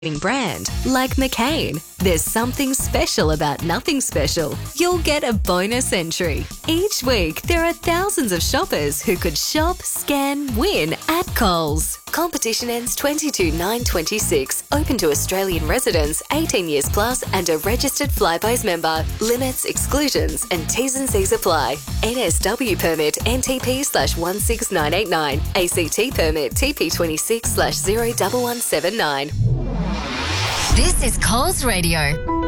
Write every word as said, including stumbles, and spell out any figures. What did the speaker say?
brand like McCain. There's something special about nothing special. You'll get a bonus entry. Each week, there are thousands of shoppers who could shop, scan, win at Coles. Competition ends twenty-two nine twenty-six. Open to Australian residents eighteen years plus and a registered Flybuys member. Limits, exclusions and T's and C's apply. N S W permit N T P slash one six nine eight nine. A C T permit T P twenty-six slash zero one one seven nine. This is Coles Radio.